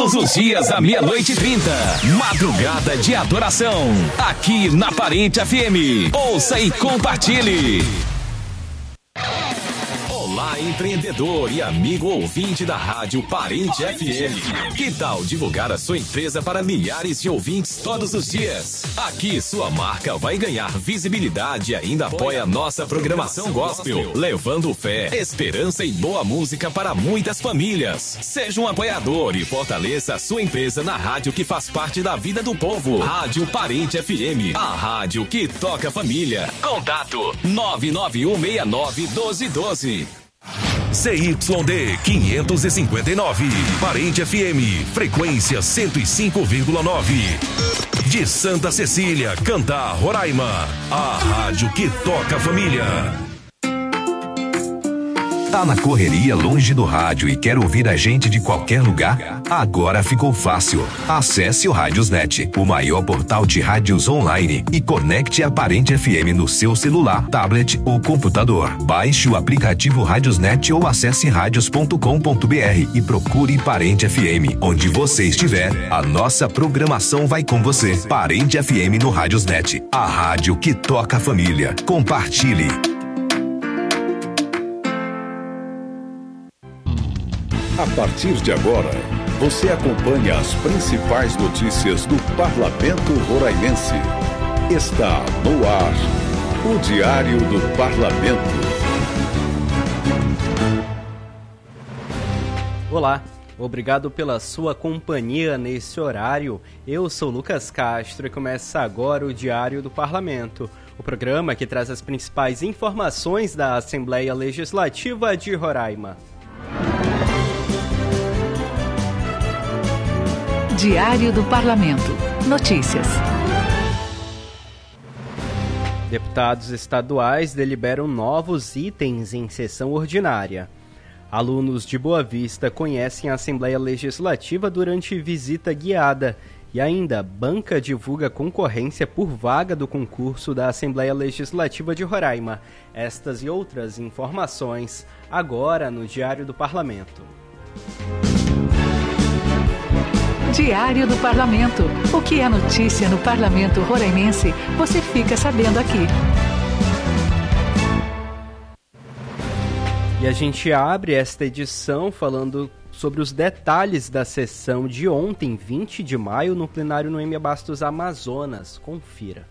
Todos os dias à 00:30. Madrugada de adoração. Aqui na Parente FM. Ouça e compartilhe. Olá, empreendedor e amigo ouvinte da Rádio Parente FM. Que tal divulgar a sua empresa para milhares de ouvintes todos os dias? Aqui sua marca vai ganhar visibilidade e ainda apoia a nossa programação gospel, levando fé, esperança e boa música para muitas famílias. Seja um apoiador e fortaleça a sua empresa na rádio que faz parte da vida do povo. Rádio Parente FM, a rádio que toca família. Contato 991691212. CYD 559, Parente FM, frequência 105,9. De Santa Cecília, Cantar, Roraima, a rádio que toca a família. Tá na correria longe do rádio e quer ouvir a gente de qualquer lugar? Agora ficou fácil. Acesse o Rádiosnet, o maior portal de rádios online, e conecte a Parente FM no seu celular, tablet ou computador. Baixe o aplicativo Rádiosnet ou acesse radios.com.br e procure Parente FM. Onde você estiver, a nossa programação vai com você. Parente FM no Rádiosnet, a rádio que toca a família. Compartilhe. A partir de agora, você acompanha as principais notícias do Parlamento Roraimense. Está no ar, o Diário do Parlamento. Olá, obrigado pela sua companhia nesse horário. Eu sou Lucas Castro e começa agora o Diário do Parlamento, o programa que traz as principais informações da Assembleia Legislativa de Roraima. Diário do Parlamento. Notícias. Deputados estaduais deliberam novos itens em sessão ordinária. Alunos de Boa Vista conhecem a Assembleia Legislativa durante visita guiada. E ainda, banca divulga concorrência por vaga do concurso da Assembleia Legislativa de Roraima. Estas e outras informações agora no Diário do Parlamento. Diário do Parlamento. O que é notícia no Parlamento Roraimense, você fica sabendo aqui. E a gente abre esta edição falando sobre os detalhes da sessão de ontem, 20 de maio, no plenário Noêmia Bastos Amazonas. Confira.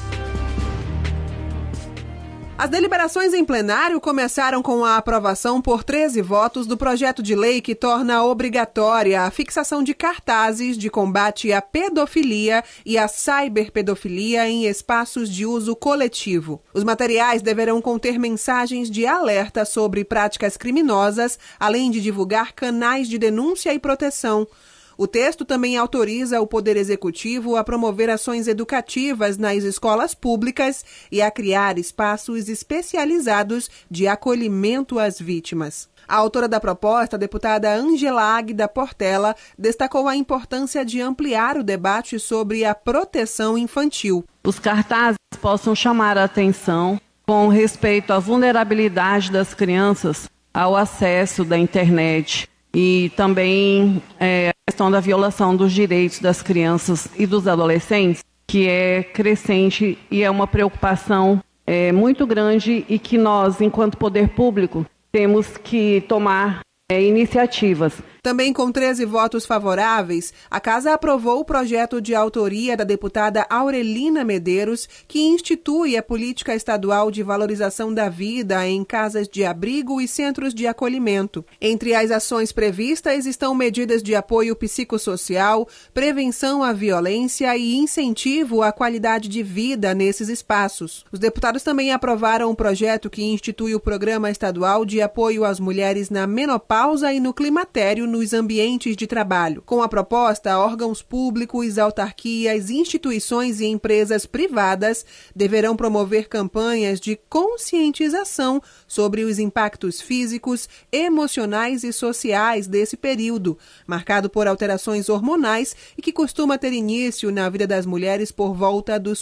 As deliberações em plenário começaram com a aprovação por 13 votos do projeto de lei que torna obrigatória a fixação de cartazes de combate à pedofilia e à cyberpedofilia em espaços de uso coletivo. Os materiais deverão conter mensagens de alerta sobre práticas criminosas, além de divulgar canais de denúncia e proteção. O texto também autoriza o Poder Executivo a promover ações educativas nas escolas públicas e a criar espaços especializados de acolhimento às vítimas. A autora da proposta, a deputada Ângela Águida Portela, destacou a importância de ampliar o debate sobre a proteção infantil. Os cartazes possam chamar a atenção com respeito à vulnerabilidade das crianças ao acesso da internet e também a questão da violação dos direitos das crianças e dos adolescentes, que é crescente e é uma preocupação muito grande e que nós, enquanto poder público, temos que tomar iniciativas. Também com 13 votos favoráveis, a Casa aprovou o projeto de autoria da deputada Aurelina Medeiros, que institui a política estadual de valorização da vida em casas de abrigo e centros de acolhimento. Entre as ações previstas estão medidas de apoio psicossocial, prevenção à violência e incentivo à qualidade de vida nesses espaços. Os deputados também aprovaram um projeto que institui o Programa Estadual de Apoio às Mulheres na Menopausa e no Climatério nos ambientes de trabalho. Com a proposta, órgãos públicos, autarquias, instituições e empresas privadas deverão promover campanhas de conscientização sobre os impactos físicos, emocionais e sociais desse período, marcado por alterações hormonais e que costuma ter início na vida das mulheres por volta dos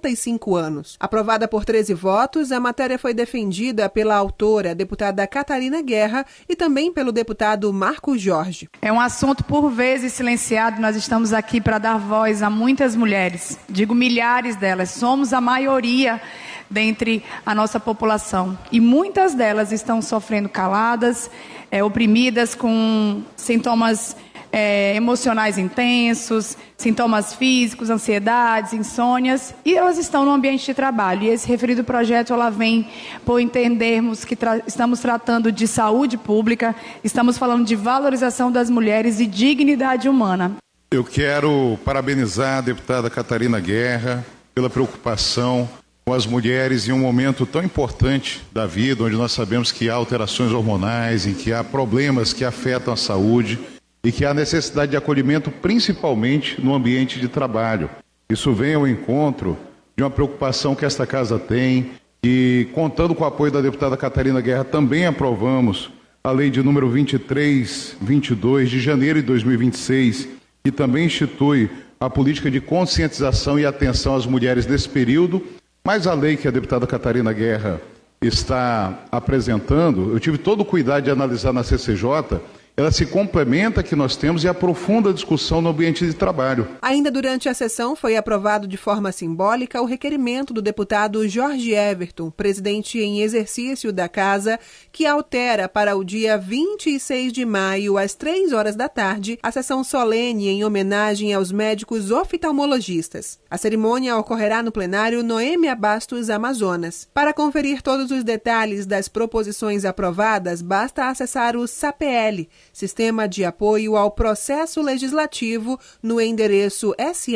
45 anos. Aprovada por 13 votos, a matéria foi defendida pela autora, a deputada Catarina Guerra, e também pelo deputado Marco Jorge. Jorge. É um assunto por vezes silenciado. Nós estamos aqui para dar voz a muitas mulheres, digo milhares delas. Somos a maioria dentre a nossa população e muitas delas estão sofrendo caladas, oprimidas, com sintomas emocionais intensos, sintomas físicos, ansiedades, insônias, e elas estão no ambiente de trabalho. E esse referido projeto ela vem por entendermos que estamos tratando de saúde pública, estamos falando de valorização das mulheres e dignidade humana. Eu quero parabenizar a deputada Catarina Guerra pela preocupação com as mulheres em um momento tão importante da vida, onde nós sabemos que há alterações hormonais, em que há problemas que afetam a saúde e que há necessidade de acolhimento, principalmente no ambiente de trabalho. Isso vem ao encontro de uma preocupação que esta casa tem e, contando com o apoio da deputada Catarina Guerra, também aprovamos a lei de número 2322 de janeiro de 2026, que também institui a política de conscientização e atenção às mulheres nesse período, mas a lei que a deputada Catarina Guerra está apresentando, eu tive todo o cuidado de analisar na CCJ, ela se complementa que nós temos e aprofunda a discussão no ambiente de trabalho. Ainda durante a sessão foi aprovado de forma simbólica o requerimento do deputado Jorge Everton, presidente em exercício da Casa, que altera para o dia 26 de maio, às 3 horas da tarde, a sessão solene em homenagem aos médicos oftalmologistas. A cerimônia ocorrerá no plenário Noêmia Bastos, Amazonas. Para conferir todos os detalhes das proposições aprovadas, basta acessar o SAPL, Sistema de Apoio ao Processo Legislativo, no endereço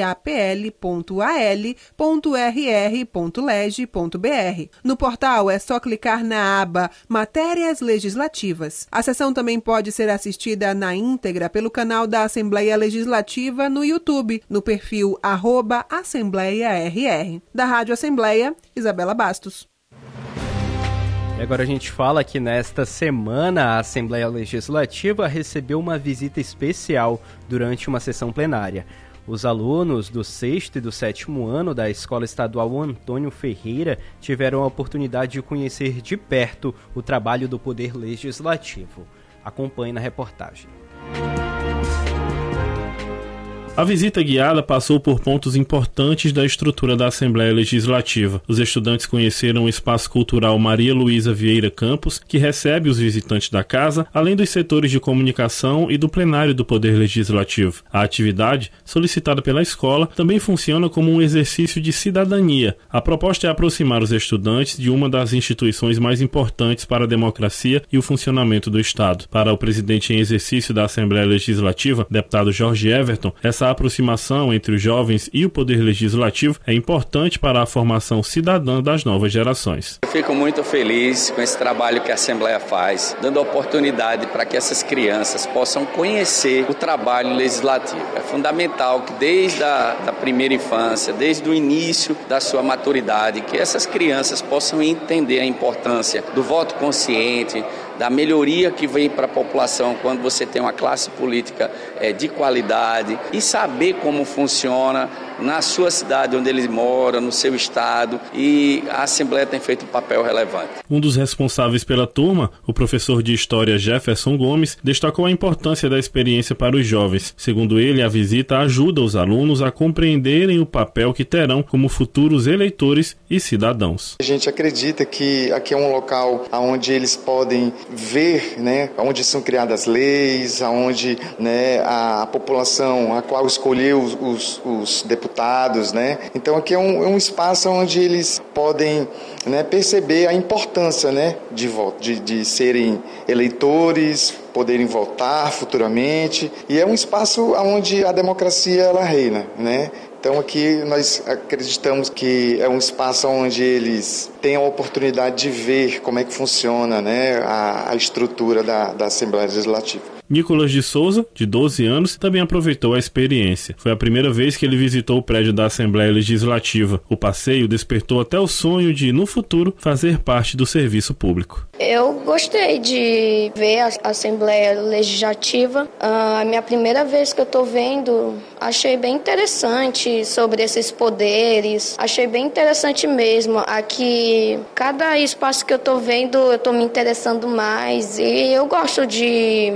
sapl.al.rr.leg.br. No portal é só clicar na aba Matérias Legislativas. A sessão também pode ser assistida na íntegra pelo canal da Assembleia Legislativa no YouTube, no perfil @AssembleiaRR. Da Rádio Assembleia, Isabela Bastos. E agora a gente fala que nesta semana a Assembleia Legislativa recebeu uma visita especial durante uma sessão plenária. Os alunos do 6º e do 7º ano da Escola Estadual Antônio Ferreira tiveram a oportunidade de conhecer de perto o trabalho do Poder Legislativo. Acompanhe na reportagem. A visita guiada passou por pontos importantes da estrutura da Assembleia Legislativa. Os estudantes conheceram o Espaço Cultural Maria Luísa Vieira Campos, que recebe os visitantes da casa, além dos setores de comunicação e do plenário do Poder Legislativo. A atividade, solicitada pela escola, também funciona como um exercício de cidadania. A proposta é aproximar os estudantes de uma das instituições mais importantes para a democracia e o funcionamento do Estado. Para o presidente em exercício da Assembleia Legislativa, deputado Jorge Everton, essa aproximação entre os jovens e o Poder Legislativo é importante para a formação cidadã das novas gerações. Eu fico muito feliz com esse trabalho que a Assembleia faz, dando oportunidade para que essas crianças possam conhecer o trabalho legislativo. É fundamental que desde a primeira infância, desde o início da sua maturidade, que essas crianças possam entender a importância do voto consciente, da melhoria que vem para a população quando você tem uma classe política de qualidade e saber como funciona na sua cidade onde eles moram, no seu estado, e a Assembleia tem feito um papel relevante. Um dos responsáveis pela turma, o professor de História Jefferson Gomes, destacou a importância da experiência para os jovens. Segundo ele, a visita ajuda os alunos a compreenderem o papel que terão como futuros eleitores e cidadãos. A gente acredita que aqui é um local onde eles podem ver, onde são criadas leis, onde a população a qual escolheu os deputados, Então aqui é um espaço onde eles podem perceber a importância de voto, de serem eleitores, poderem votar futuramente, e é um espaço onde a democracia ela reina, Então aqui nós acreditamos que é um espaço onde eles têm a oportunidade de ver como é que funciona a estrutura da Assembleia Legislativa. Nicolas de Souza, de 12 anos, também aproveitou a experiência. Foi a primeira vez que ele visitou o prédio da Assembleia Legislativa. O passeio despertou até o sonho de, no futuro, fazer parte do serviço público. Eu gostei de ver a Assembleia Legislativa. A minha primeira vez que eu estou vendo, achei bem interessante sobre esses poderes. Achei bem interessante mesmo. Aqui, cada espaço que eu estou vendo, eu estou me interessando mais. E eu gosto de estar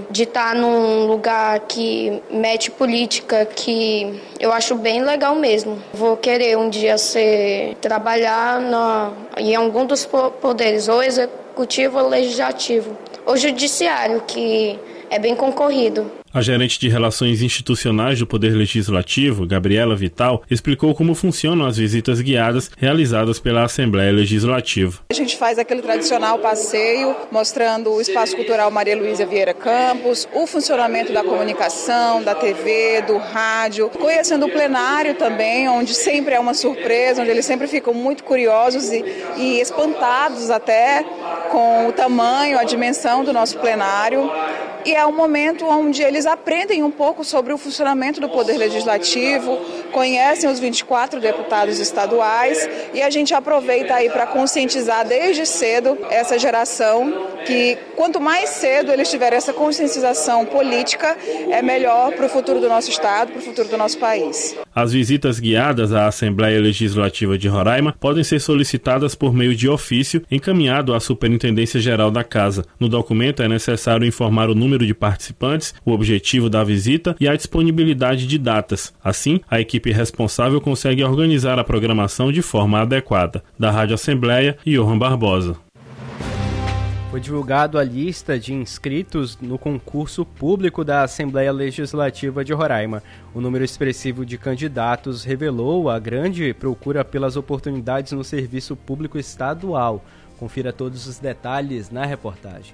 tá num lugar que mete política, que eu acho bem legal mesmo. Vou querer um dia trabalhar em algum dos poderes, ou executivo ou legislativo, ou judiciário, que é bem concorrido. A gerente de Relações Institucionais do Poder Legislativo, Gabriela Vital, explicou como funcionam as visitas guiadas realizadas pela Assembleia Legislativa. A gente faz aquele tradicional passeio mostrando o Espaço Cultural Maria Luísa Vieira Campos, o funcionamento da comunicação, da TV, do rádio, conhecendo o plenário também, onde sempre é uma surpresa, onde eles sempre ficam muito curiosos e espantados até com o tamanho, a dimensão do nosso plenário. E é um momento onde eles aprendem um pouco sobre o funcionamento do Poder Legislativo, conhecem os 24 deputados estaduais e a gente aproveita aí para conscientizar desde cedo essa geração que quanto mais cedo eles tiverem essa conscientização política, é melhor para o futuro do nosso Estado, para o futuro do nosso país. As visitas guiadas à Assembleia Legislativa de Roraima podem ser solicitadas por meio de ofício encaminhado à Superintendência Geral da Casa. No documento é necessário informar o número de participantes, o objetivo da visita e a disponibilidade de datas. Assim, a equipe responsável consegue organizar a programação de forma adequada. Da Rádio Assembleia, Johan Barbosa. Foi divulgado a lista de inscritos no concurso público da Assembleia Legislativa de Roraima. O número expressivo de candidatos revelou a grande procura pelas oportunidades no serviço público estadual. Confira todos os detalhes na reportagem.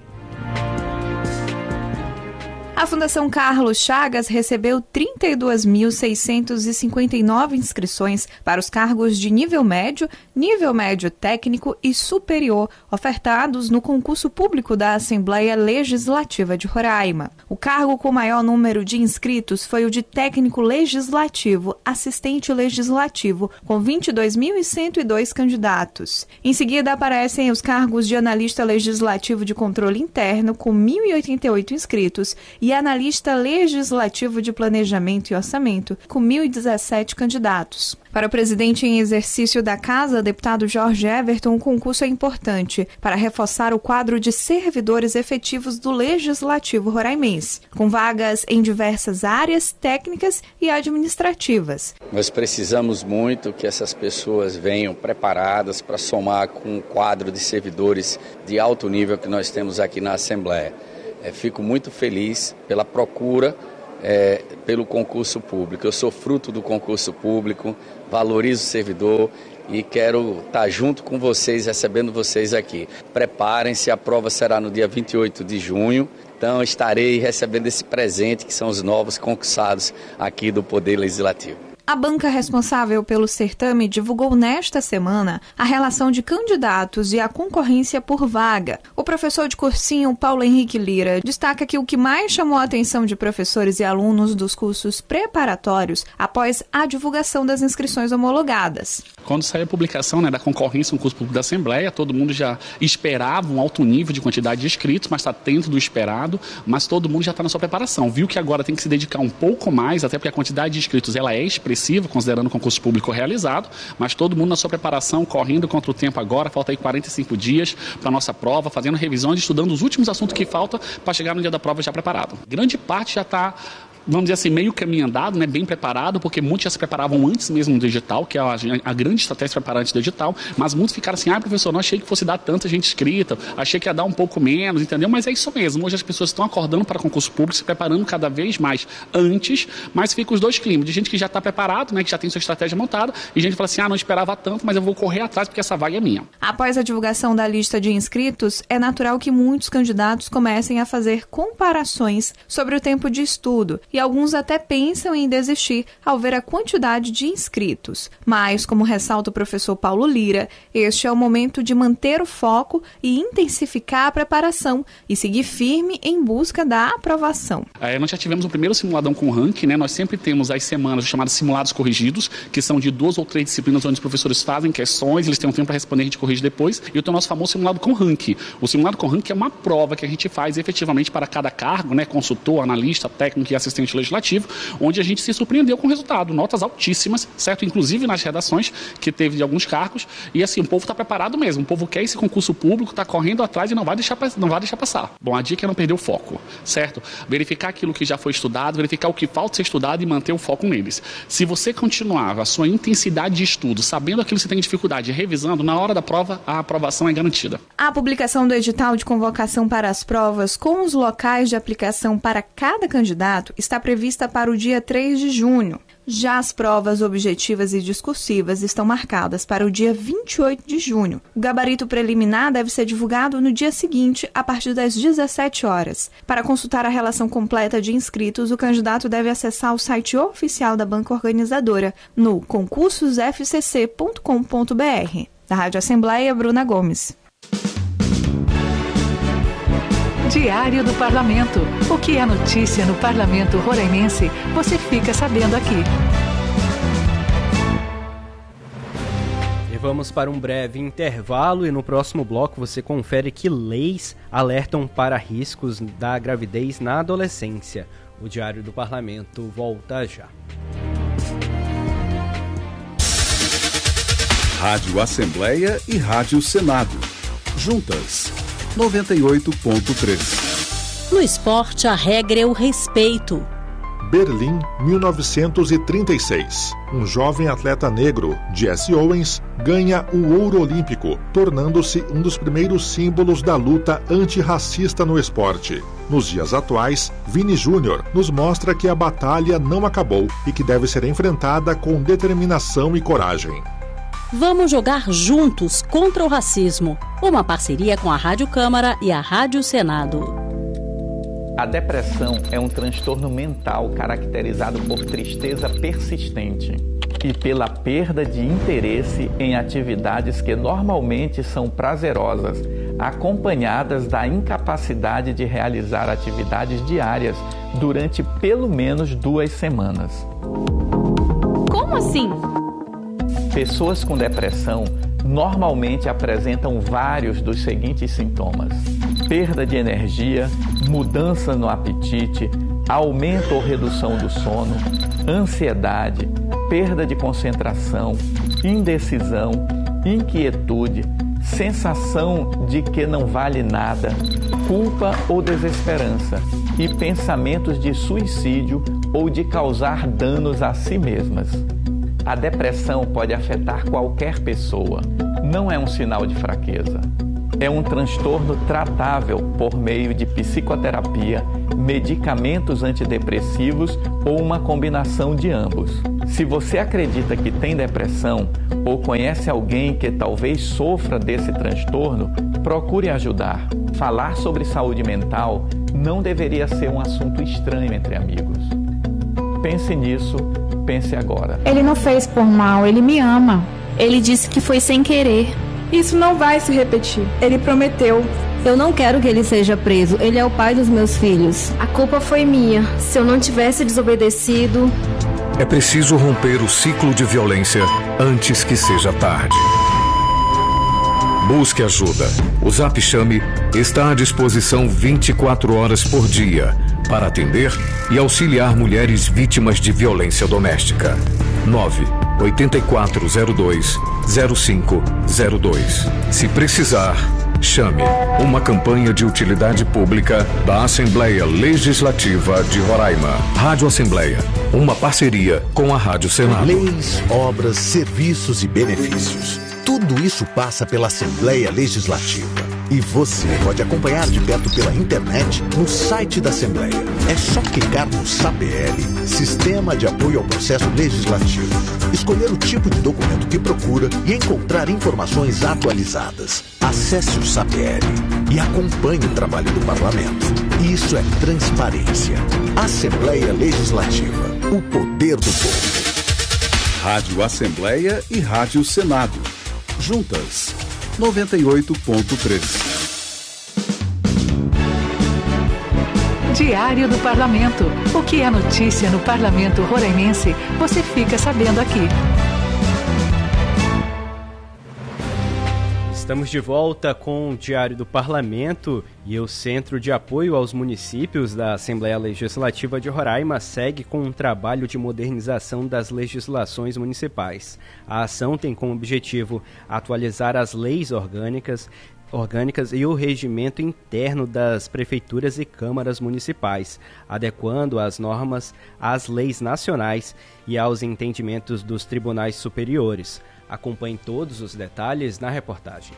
A Fundação Carlos Chagas recebeu 32.659 inscrições para os cargos de nível médio técnico e superior ofertados no concurso público da Assembleia Legislativa de Roraima. O cargo com maior número de inscritos foi o de técnico legislativo, assistente legislativo, com 22.102 candidatos. Em seguida aparecem os cargos de analista legislativo de controle interno, com 1.088 inscritos, e analista legislativo de planejamento e orçamento, com 1.017 candidatos. Para o presidente em exercício da Casa, deputado Jorge Everton, o concurso é importante para reforçar o quadro de servidores efetivos do Legislativo roraimense, com vagas em diversas áreas técnicas e administrativas. Nós precisamos muito que essas pessoas venham preparadas para somar com o quadro de servidores de alto nível que nós temos aqui na Assembleia. Fico muito feliz pela procura pelo concurso público. Eu sou fruto do concurso público, valorizo o servidor e quero estar junto com vocês, recebendo vocês aqui. Preparem-se, a prova será no dia 28 de junho, então estarei recebendo esse presente que são os novos concursados aqui do Poder Legislativo. A banca responsável pelo certame divulgou nesta semana a relação de candidatos e a concorrência por vaga. O professor de cursinho Paulo Henrique Lira destaca que o que mais chamou a atenção de professores e alunos dos cursos preparatórios após a divulgação das inscrições homologadas. Quando saiu a publicação da concorrência no curso público da Assembleia, todo mundo já esperava um alto nível de quantidade de inscritos, mas está dentro do esperado, mas todo mundo já está na sua preparação. Viu que agora tem que se dedicar um pouco mais, até porque a quantidade de inscritos ela é expressiva, considerando o concurso público realizado, mas todo mundo na sua preparação, correndo contra o tempo agora, falta aí 45 dias para a nossa prova, fazendo revisões, estudando os últimos assuntos que faltam para chegar no dia da prova já preparado. Grande parte já está, vamos dizer assim, meio caminho andado, bem preparado, porque muitos já se preparavam antes mesmo do edital, que é a grande estratégia preparante do edital, mas muitos ficaram assim, professor, não achei que fosse dar tanta gente inscrita, achei que ia dar um pouco menos, entendeu? Mas é isso mesmo, hoje as pessoas estão acordando para concurso público, se preparando cada vez mais antes, mas fica os dois climas, de gente que já está preparado, que já tem sua estratégia montada, e gente que fala assim, não esperava tanto, mas eu vou correr atrás porque essa vaga é minha. Após a divulgação da lista de inscritos, é natural que muitos candidatos comecem a fazer comparações sobre o tempo de estudo, e alguns até pensam em desistir ao ver a quantidade de inscritos. Mas, como ressalta o professor Paulo Lira, este é o momento de manter o foco e intensificar a preparação e seguir firme em busca da aprovação. Nós já tivemos o primeiro simuladão com ranking, nós sempre temos as semanas chamadas simulados corrigidos, que são de 2 ou 3 disciplinas onde os professores fazem questões, eles têm um tempo para responder, a gente corrige depois, e o nosso famoso simulado com ranking. O simulado com ranking é uma prova que a gente faz efetivamente para cada cargo, consultor, analista, técnico e assistente assistente legislativo, onde a gente se surpreendeu com o resultado, notas altíssimas, certo? Inclusive nas redações que teve de alguns cargos, e assim, o povo está preparado mesmo, o povo quer esse concurso público, está correndo atrás e não vai deixar passar. Bom, a dica é não perder o foco, certo? Verificar aquilo que já foi estudado, verificar o que falta ser estudado e manter o foco neles. Se você continuar a sua intensidade de estudo, sabendo aquilo que você tem dificuldade, revisando, na hora da prova, a aprovação é garantida. A publicação do edital de convocação para as provas com os locais de aplicação para cada candidato está prevista para o dia 3 de junho. Já as provas objetivas e discursivas estão marcadas para o dia 28 de junho. O gabarito preliminar deve ser divulgado no dia seguinte, a partir das 17 horas. Para consultar a relação completa de inscritos, o candidato deve acessar o site oficial da banca organizadora no concursosfcc.com.br. Da Rádio Assembleia, Bruna Gomes. Diário do Parlamento. O que é notícia no Parlamento Roraimense, você fica sabendo aqui. E vamos para um breve intervalo e no próximo bloco você confere que leis alertam para riscos da gravidez na adolescência. O Diário do Parlamento volta já. Rádio Assembleia e Rádio Senado. Juntas. 98.3. No esporte, a regra é o respeito. Berlim, 1936. Um jovem atleta negro, Jesse Owens, ganha o ouro olímpico, tornando-se um dos primeiros símbolos da luta antirracista no esporte. Nos dias atuais, Vini Júnior nos mostra que a batalha não acabou e que deve ser enfrentada com determinação e coragem. Vamos jogar juntos contra o racismo. Uma parceria com a Rádio Câmara e a Rádio Senado. A depressão é um transtorno mental caracterizado por tristeza persistente e pela perda de interesse em atividades que normalmente são prazerosas, acompanhadas da incapacidade de realizar atividades diárias durante pelo menos 2 semanas. Como assim? Pessoas com depressão normalmente apresentam vários dos seguintes sintomas: perda de energia, mudança no apetite, aumento ou redução do sono, ansiedade, perda de concentração, indecisão, inquietude, sensação de que não vale nada, culpa ou desesperança e pensamentos de suicídio ou de causar danos a si mesmas. A depressão pode afetar qualquer pessoa, não é um sinal de fraqueza. É um transtorno tratável por meio de psicoterapia, medicamentos antidepressivos ou uma combinação de ambos. Se você acredita que tem depressão ou conhece alguém que talvez sofra desse transtorno, procure ajudar. Falar sobre saúde mental não deveria ser um assunto estranho entre amigos. Pense nisso. Pense agora. Ele não fez por mal, ele me ama. Ele disse que foi sem querer. Isso não vai se repetir. Ele prometeu. Eu não quero que ele seja preso. Ele é o pai dos meus filhos. A culpa foi minha. Se eu não tivesse desobedecido... É preciso romper o ciclo de violência antes que seja tarde. Busque ajuda. O Zap Chame está à disposição 24 horas por dia para atender e auxiliar mulheres vítimas de violência doméstica. 98402-0502. Se precisar, chame. Uma campanha de utilidade pública da Assembleia Legislativa de Roraima. Rádio Assembleia, uma parceria com a Rádio Senado. Leis, obras, serviços e benefícios. Tudo isso passa pela Assembleia Legislativa. E você pode acompanhar de perto pela internet no site da Assembleia. É só clicar no SAPL, Sistema de Apoio ao Processo Legislativo, escolher o tipo de documento que procura e encontrar informações atualizadas. Acesse o SAPL e acompanhe o trabalho do Parlamento. Isso é transparência. Assembleia Legislativa, o poder do povo. Rádio Assembleia e Rádio Senado. Juntas. 98.3. Diário do Parlamento. O que é notícia no Parlamento Roraimense, você fica sabendo aqui. Estamos de volta com o Diário do Parlamento e o Centro de Apoio aos Municípios da Assembleia Legislativa de Roraima segue com um trabalho de modernização das legislações municipais. A ação tem como objetivo atualizar as leis orgânicas e o regimento interno das prefeituras e câmaras municipais, adequando as normas às leis nacionais e aos entendimentos dos tribunais superiores. Acompanhe todos os detalhes na reportagem.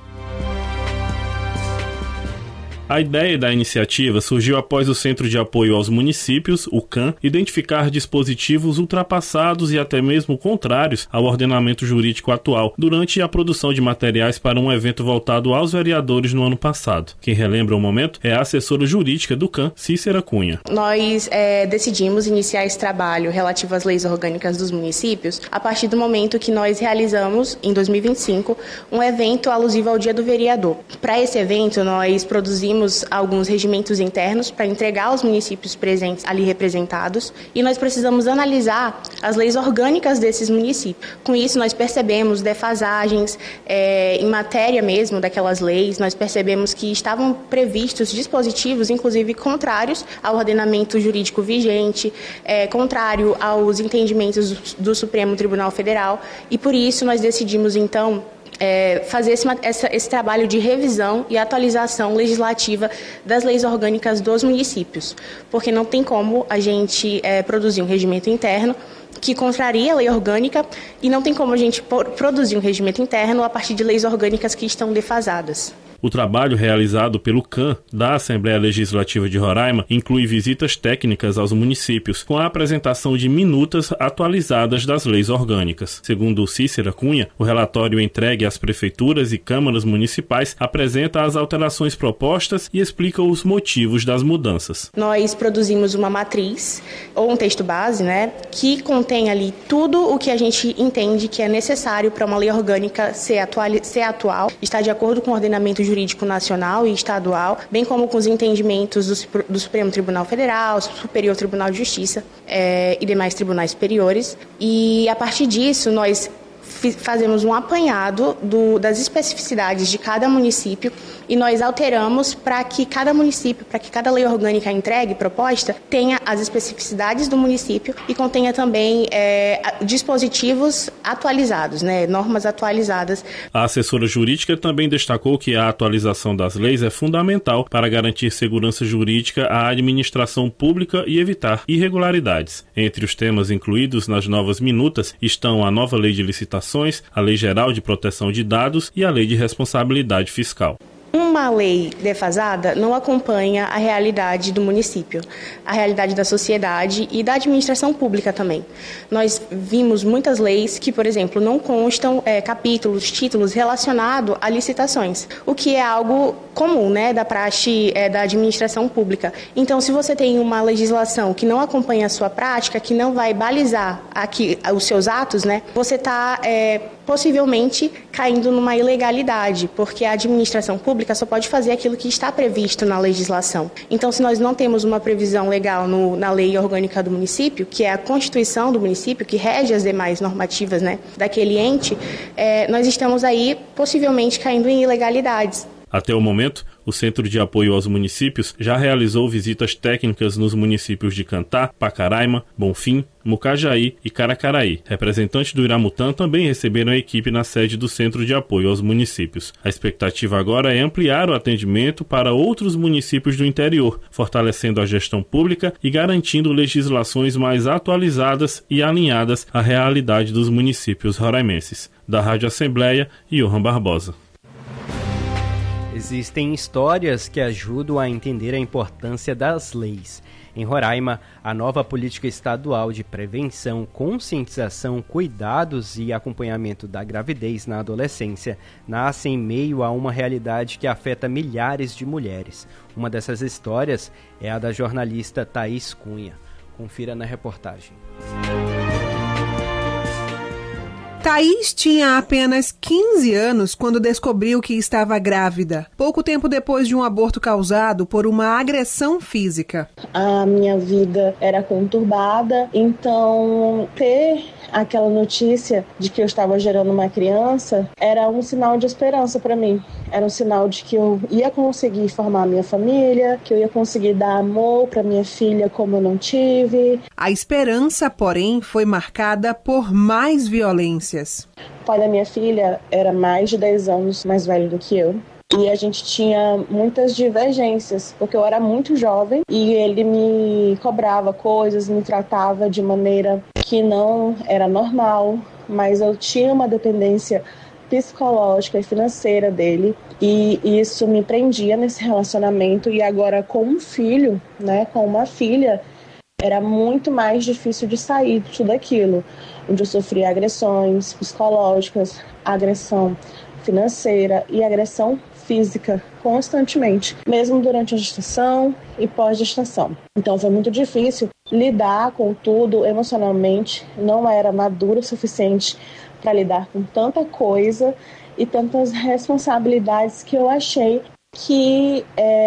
A ideia da iniciativa surgiu após o Centro de Apoio aos Municípios, o CAM, identificar dispositivos ultrapassados e até mesmo contrários ao ordenamento jurídico atual durante a produção de materiais para um evento voltado aos vereadores no ano passado. Quem relembra o momento é a assessora jurídica do CAM, Cícera Cunha. Nós decidimos iniciar esse trabalho relativo às leis orgânicas dos municípios a partir do momento que nós realizamos, em 2025, um evento alusivo ao Dia do Vereador. Para esse evento, nós produzimos alguns regimentos internos para entregar aos municípios presentes ali representados e nós precisamos analisar as leis orgânicas desses municípios. Com isso, nós percebemos defasagens em matéria mesmo daquelas leis, nós percebemos que estavam previstos dispositivos, inclusive contrários ao ordenamento jurídico vigente, contrário aos entendimentos do Supremo Tribunal Federal e por isso nós decidimos então fazer esse trabalho de revisão e atualização legislativa das leis orgânicas dos municípios, porque não tem como a gente produzir um regimento interno que contraria a lei orgânica e não tem como a gente produzir um regimento interno a partir de leis orgânicas que estão defasadas. O trabalho realizado pelo CAM da Assembleia Legislativa de Roraima inclui visitas técnicas aos municípios, com a apresentação de minutas atualizadas das leis orgânicas. Segundo Cícera Cunha, o relatório entregue às prefeituras e câmaras municipais apresenta as alterações propostas e explica os motivos das mudanças. Nós produzimos uma matriz, ou um texto base, que contém ali tudo o que a gente entende que é necessário para uma lei orgânica ser atual, estar de acordo com o ordenamento jurídico nacional e estadual, bem como com os entendimentos do Supremo Tribunal Federal, Superior Tribunal de Justiça e demais tribunais superiores. E a partir disso, nós fazemos um apanhado das especificidades de cada município e nós alteramos para que cada município, para que cada lei orgânica entregue, proposta, tenha as especificidades do município e contenha também dispositivos atualizados, normas atualizadas. A assessora jurídica também destacou que a atualização das leis é fundamental para garantir segurança jurídica à administração pública e evitar irregularidades. Entre os temas incluídos nas novas minutas estão a nova lei de licitações, a Lei Geral de Proteção de Dados e a Lei de Responsabilidade Fiscal. Uma lei defasada não acompanha a realidade do município, a realidade da sociedade e da administração pública também. Nós vimos muitas leis que, por exemplo, não constam capítulos, títulos relacionados a licitações, o que é algo comum, da praxe da administração pública. Então, se você tem uma legislação que não acompanha a sua prática, que não vai balizar aqui os seus atos, você está possivelmente caindo numa ilegalidade, porque a administração pública só pode fazer aquilo que está previsto na legislação. Então, se nós não temos uma previsão legal na lei orgânica do município, que é a Constituição do município, que rege as demais normativas daquele ente, nós estamos aí possivelmente caindo em ilegalidades. Até o momento, o Centro de Apoio aos Municípios já realizou visitas técnicas nos municípios de Cantá, Pacaraima, Bonfim, Mucajaí e Caracaraí. Representantes do Iramutã também receberam a equipe na sede do Centro de Apoio aos Municípios. A expectativa agora é ampliar o atendimento para outros municípios do interior, fortalecendo a gestão pública e garantindo legislações mais atualizadas e alinhadas à realidade dos municípios roraimenses. Da Rádio Assembleia, Johan Barbosa. Existem histórias que ajudam a entender a importância das leis. Em Roraima, a nova política estadual de prevenção, conscientização, cuidados e acompanhamento da gravidez na adolescência nasce em meio a uma realidade que afeta milhares de mulheres. Uma dessas histórias é a da jornalista Thaís Cunha. Confira na reportagem. Thaís tinha apenas 15 anos quando descobriu que estava grávida, pouco tempo depois de um aborto causado por uma agressão física. A minha vida era conturbada, então ter aquela notícia de que eu estava gerando uma criança era um sinal de esperança para mim. Era um sinal de que eu ia conseguir formar minha família, que eu ia conseguir dar amor para minha filha como eu não tive. A esperança, porém, foi marcada por mais violências. O pai da minha filha era mais de 10 anos mais velho do que eu. E a gente tinha muitas divergências, porque eu era muito jovem e ele me cobrava coisas, me tratava de maneira que não era normal, mas eu tinha uma dependência psicológica e financeira dele e isso me prendia nesse relacionamento. E agora com um filho, né, com uma filha, era muito mais difícil de sair de tudo aquilo, onde eu sofria agressões psicológicas, agressão financeira e agressão física constantemente, mesmo durante a gestação e pós-gestação. Então foi muito difícil lidar com tudo emocionalmente, não era madura o suficiente para lidar com tanta coisa e tantas responsabilidades que eu achei que,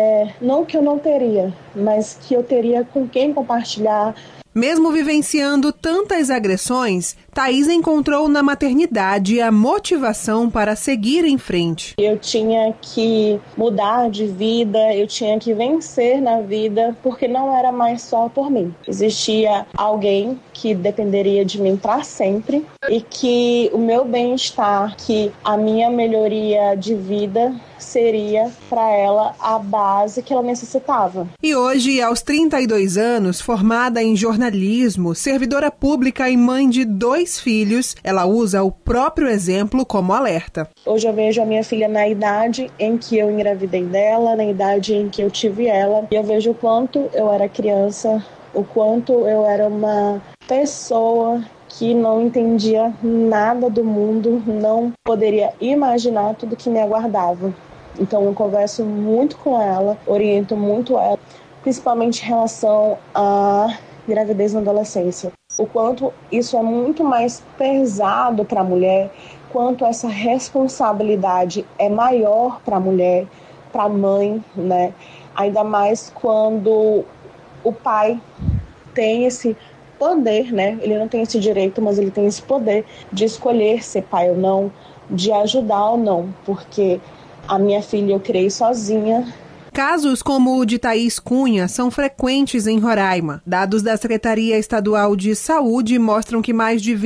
não que eu não teria, mas que eu teria com quem compartilhar. Mesmo vivenciando tantas agressões, Thaís encontrou na maternidade a motivação para seguir em frente. Eu tinha que mudar de vida, eu tinha que vencer na vida, porque não era mais só por mim. Existia alguém que dependeria de mim para sempre e que o meu bem-estar, que a minha melhoria de vida seria para ela a base que ela necessitava. E hoje, aos 32 anos, formada em jornalismo, servidora pública e mãe de 2 filhos, ela usa o próprio exemplo como alerta. Hoje eu vejo a minha filha na idade em que eu engravidei dela, na idade em que eu tive ela, e eu vejo o quanto eu era criança, o quanto eu era uma pessoa que não entendia nada do mundo, não poderia imaginar tudo que me aguardava. Então eu converso muito com ela, oriento muito ela, principalmente em relação à gravidez na adolescência. O quanto isso é muito mais pesado para a mulher, quanto essa responsabilidade é maior para a mulher, para a mãe, né? Ainda mais quando o pai tem esse poder, né? Ele não tem esse direito, mas ele tem esse poder de escolher ser pai ou não, de ajudar ou não, porque a minha filha eu criei sozinha. Casos como o de Thaís Cunha são frequentes em Roraima. Dados da Secretaria Estadual de Saúde mostram que mais de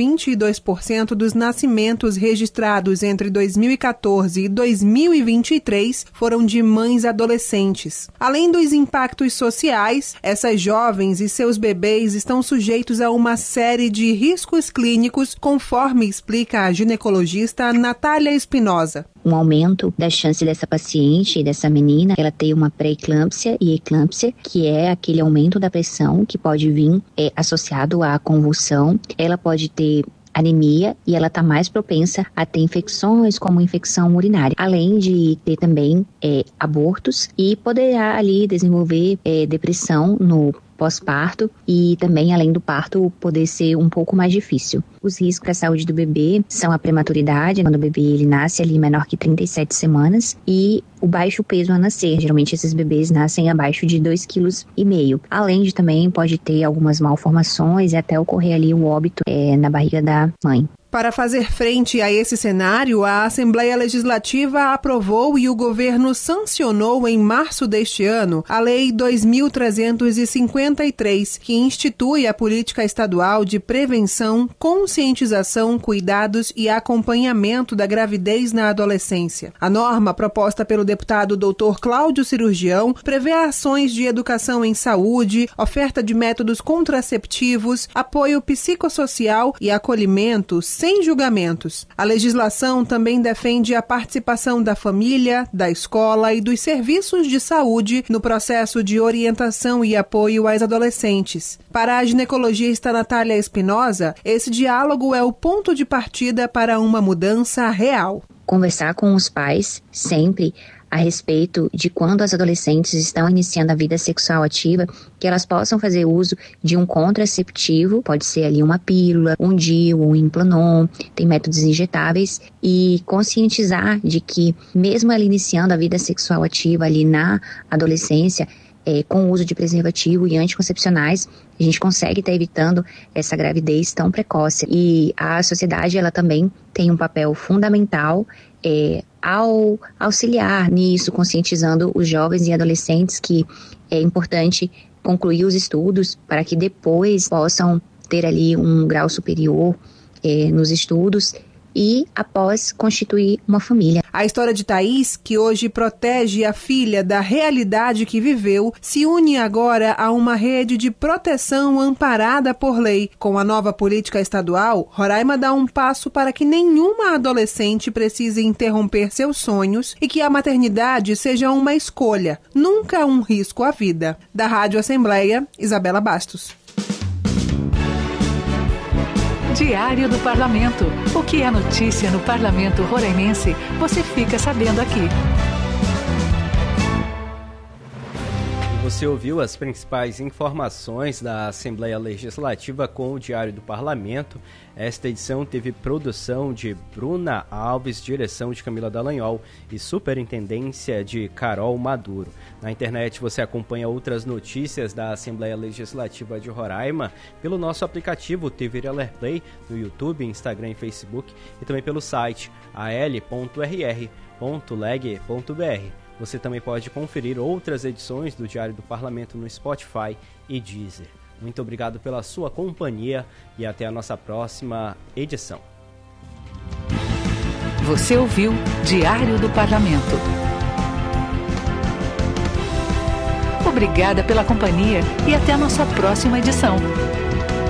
22% dos nascimentos registrados entre 2014 e 2023 foram de mães adolescentes. Além dos impactos sociais, essas jovens e seus bebês estão sujeitos a uma série de riscos clínicos, conforme explica a ginecologista Natália Espinosa. Um aumento da chance dessa paciente, dessa menina, ela ter uma pré-eclâmpsia e eclâmpsia, que é aquele aumento da pressão que pode vir associado à convulsão. Ela pode ter anemia e ela está mais propensa a ter infecções como infecção urinária, além de ter também abortos e poderá ali desenvolver depressão no pós-parto e também, além do parto, poder ser um pouco mais difícil. Os riscos à saúde do bebê são a prematuridade, quando o bebê ele nasce ali menor que 37 semanas, e o baixo peso ao nascer. Geralmente esses bebês nascem abaixo de 2,5 kg. Além de também pode ter algumas malformações e até ocorrer ali o óbito na barriga da mãe. Para fazer frente a esse cenário, a Assembleia Legislativa aprovou e o governo sancionou em março deste ano a Lei 2.353, que institui a Política Estadual de Prevenção, Conscientização, Cuidados e Acompanhamento da Gravidez na Adolescência. A norma, proposta pelo deputado Dr. Cláudio Cirurgião, prevê ações de educação em saúde, oferta de métodos contraceptivos, apoio psicossocial e acolhimento sem julgamentos. A legislação também defende a participação da família, da escola e dos serviços de saúde no processo de orientação e apoio às adolescentes. Para a ginecologista Natália Espinosa, esse diálogo é o ponto de partida para uma mudança real. Conversar com os pais sempre a respeito de quando as adolescentes estão iniciando a vida sexual ativa, que elas possam fazer uso de um contraceptivo, pode ser ali uma pílula, um DIU, um Implanon, tem métodos injetáveis, e conscientizar de que mesmo ela iniciando a vida sexual ativa ali na adolescência, com o uso de preservativo e anticoncepcionais, a gente consegue estar evitando essa gravidez tão precoce. E a sociedade, ela também tem um papel fundamental ao auxiliar nisso, conscientizando os jovens e adolescentes que é importante concluir os estudos para que depois possam ter ali um grau superior nos estudos e após constituir uma família. A história de Thaís, que hoje protege a filha da realidade que viveu, se une agora a uma rede de proteção amparada por lei. Com a nova política estadual, Roraima dá um passo para que nenhuma adolescente precise interromper seus sonhos e que a maternidade seja uma escolha, nunca um risco à vida. Da Rádio Assembleia, Isabela Bastos. Diário do Parlamento. O que é notícia no Parlamento Roraimense, você fica sabendo aqui. Você ouviu as principais informações da Assembleia Legislativa com o Diário do Parlamento. Esta edição teve produção de Bruna Alves, direção de Camila Dallagnol e superintendência de Carol Maduro. Na internet você acompanha outras notícias da Assembleia Legislativa de Roraima pelo nosso aplicativo TV Alerplay, no YouTube, Instagram e Facebook, e também pelo site al.rr.leg.br. Você também pode conferir outras edições do Diário do Parlamento no Spotify e Deezer. Muito obrigado pela sua companhia e até a nossa próxima edição. Você ouviu Diário do Parlamento. Obrigada pela companhia e até a nossa próxima edição.